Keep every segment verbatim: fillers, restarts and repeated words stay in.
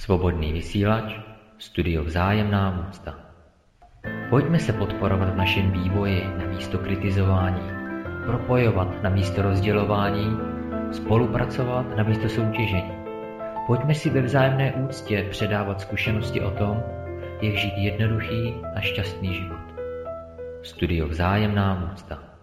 Svobodný vysílač, studio Vzájemná úcta. Pojďme se podporovat v našem vývoji na místo kritizování, propojovat na místo rozdělování, spolupracovat na místo soutěžení. Pojďme si ve vzájemné úctě předávat zkušenosti o tom, jak žít jednoduchý a šťastný život. Studio Vzájemná úcta.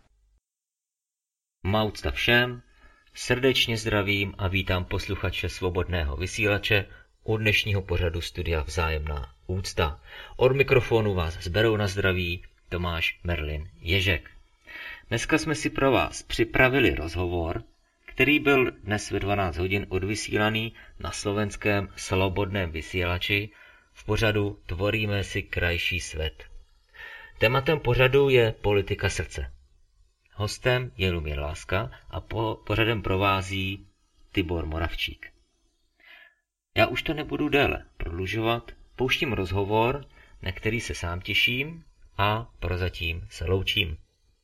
Má úcta všem, srdečně zdravím a vítám posluchače Svobodného vysílače u dnešního pořadu studia Vzájemná úcta. Od mikrofonu vás zberou na zdraví Tomáš Merlin Ježek. Dneska jsme si pro vás připravili rozhovor, který byl dnes ve dvanáct hodin odvysílaný na slovenském Slobodném vysílači v pořadu Tvoríme si krajší svět. Tématem pořadu je politika srdce. Hostem je Lumír Láska a po pořadem provází Tibor Moravčík. Já už to nebudu déle prodlužovat, pouštím rozhovor, na který se sám těším a prozatím se loučím.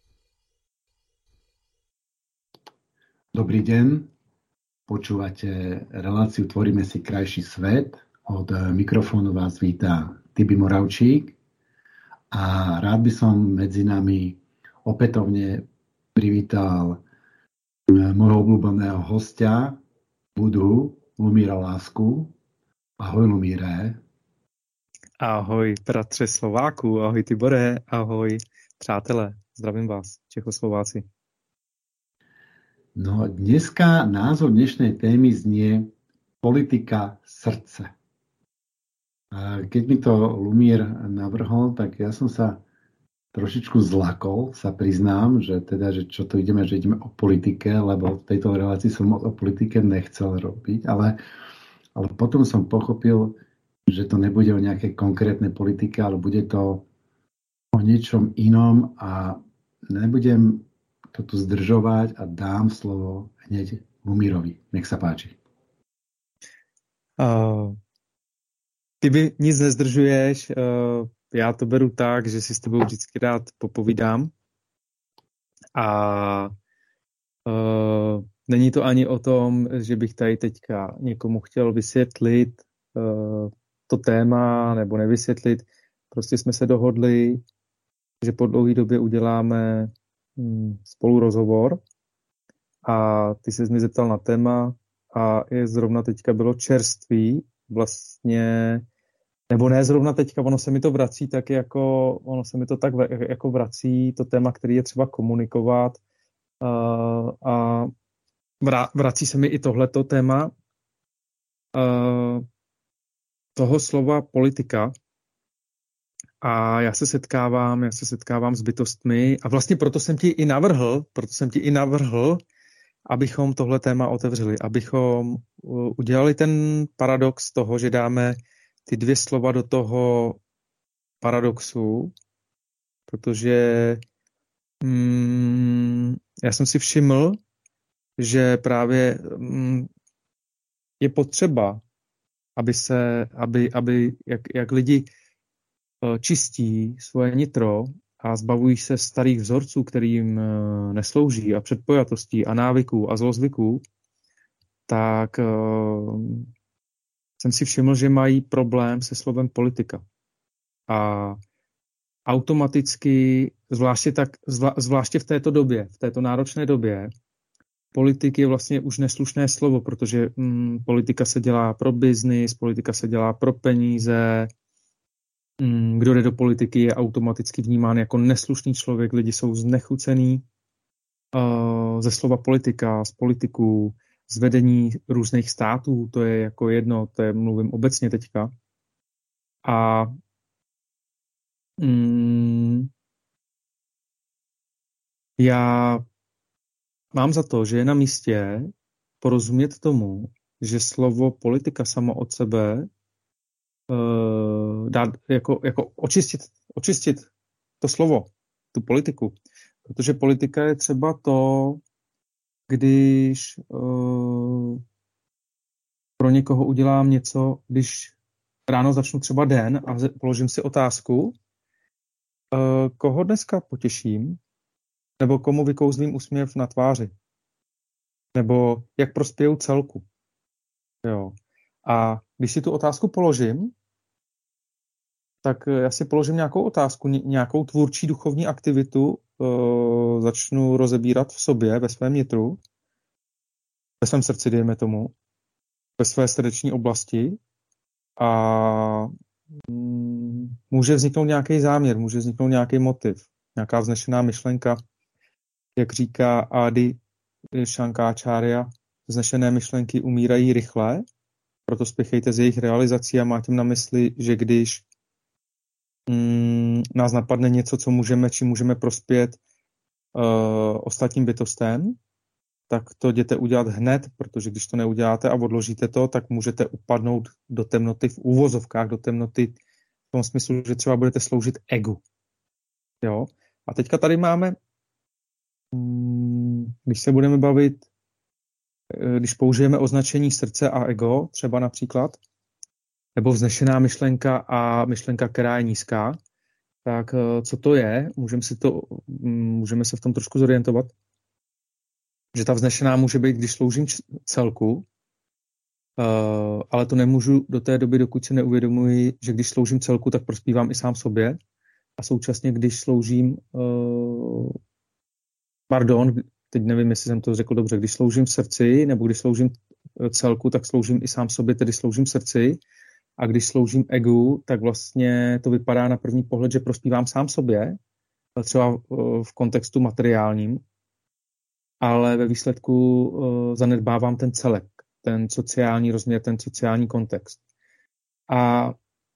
Dobrý deň, počúvate reláciu Tvoríme si krajší svet. Od mikrofónu vás vítá Tibi Moravčík a rád by som medzi nami opätovne privítal môjho obľúbeného hostia, Budu, Lumíra Lásku. Ahoj, Lumíre. Ahoj, bratře Slováku, ahoj Tibore, ahoj přátelé, zdravím vás, Čechoslováci. No, dneska názov dnešnej témy znie politika srdce. A keď mi to Lumír navrhol, tak ja som sa trošičku zlakol, sa priznám, že teda, že čo to ideme, že ideme o politike, lebo v tejto relácii som o politike nechcel robiť, ale, ale potom som pochopil, že to nebude o nejakej konkrétnej politike, ale bude to o niečom inom a nebudem to tu zdržovať a dám slovo hneď Lumírovi. Nech sa páči. Uh, ty by nic nezdržuješ, uh... Já to beru tak, že si s tebou vždycky rád popovídám a uh, není to ani o tom, že bych tady teďka někomu chtěl vysvětlit uh, to téma nebo nevysvětlit. Prostě jsme se dohodli, že po dlouhé době uděláme hm, spolu rozhovor a ty ses mi zeptal na téma a je zrovna teďka bylo čerství vlastně. Nebo ne zrovna teďka, ono se mi to vrací tak jako, ono se mi to tak jako vrací, to téma, který je třeba komunikovat uh, a vrací se mi i tohleto téma uh, toho slova politika a já se setkávám, já se setkávám s bytostmi a vlastně proto jsem ti i navrhl, proto jsem ti i navrhl, abychom tohle téma otevřeli, abychom udělali ten paradox toho, že dáme ty dvě slova do toho paradoxu, protože mm, já jsem si všiml, že právě mm, je potřeba, aby se, aby, aby jak, jak lidi čistí svoje nitro a zbavují se starých vzorců, kterým neslouží a předpojatostí a návyků a zlozvyků, tak jsem si všiml, že mají problém se slovem politika. A automaticky, zvláště, tak, zvla, zvláště v této době, v této náročné době, politik je vlastně už neslušné slovo, protože mm, politika se dělá pro biznis, politika se dělá pro peníze. Mm, kdo jde do politiky, je automaticky vnímán jako neslušný člověk, lidi jsou znechucený uh, ze slova politika, z politiků, zvedení různých států, to je jako jedno, to je, mluvím obecně teďka. A mm, já mám za to, že je na místě porozumět tomu, že slovo politika samo od sebe uh, dá jako, jako očistit, očistit to slovo, tu politiku. Protože politika je třeba to, když uh, pro někoho udělám něco, když ráno začnu třeba den a položím si otázku, uh, koho dneska potěším, nebo komu vykouzlím úsměv na tváři, nebo jak prospěju celku. Jo. A když si tu otázku položím, tak já si položím nějakou otázku, nějakou tvůrčí duchovní aktivitu uh, začnu rozebírat v sobě, ve svém nitru, ve svém srdci, dejme tomu, ve své srdeční oblasti a mm, může vzniknout nějaký záměr, může vzniknout nějaký motiv, nějaká vznešená myšlenka, jak říká Adi Shankaracharya, vznešené myšlenky umírají rychle, proto spěchejte z jejich realizací a má tím na mysli, že když mm, nás napadne něco, co můžeme, či můžeme prospět uh, ostatním bytostem, tak to jděte udělat hned, protože když to neuděláte a odložíte to, tak můžete upadnout do temnoty v úvozovkách, do temnoty v tom smyslu, že třeba budete sloužit egu. Jo? A teďka tady máme, mm, když se budeme bavit, když použijeme označení srdce a ego, třeba například, nebo vznešená myšlenka a myšlenka, která je nízká, tak co to je? Můžeme, si to, můžeme se v tom trošku zorientovat, že ta vznešená může být, když sloužím celku, ale to nemůžu do té doby, dokud si neuvědomuji, že když sloužím celku, tak prospívám i sám sobě a současně, když sloužím, pardon, teď nevím, jestli jsem to řekl dobře, když sloužím v srdci, nebo když sloužím celku, tak sloužím i sám sobě, tedy sloužím srdci. A když sloužím egu, tak vlastně to vypadá na první pohled, že prospívám sám sobě, třeba v kontextu materiálním, ale ve výsledku zanedbávám ten celek, ten sociální rozměr, ten sociální kontext. A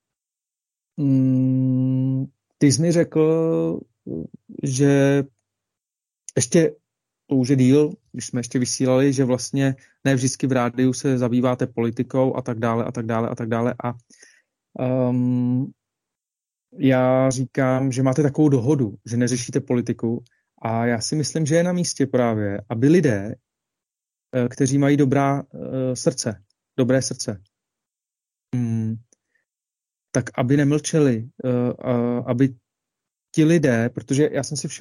mm, ty jsi mi řekl, že ještě to už je díl, když jsme ještě vysílali, že vlastně ne vždycky v rádiu se zabýváte politikou a tak dále a tak dále a tak dále a um, já říkám, že máte takovou dohodu, že neřešíte politiku a já si myslím, že je na místě právě, aby lidé, kteří mají dobrá uh, srdce, dobré srdce, um, tak aby nemlčeli, uh, uh, aby ti lidé, protože já jsem si všiml,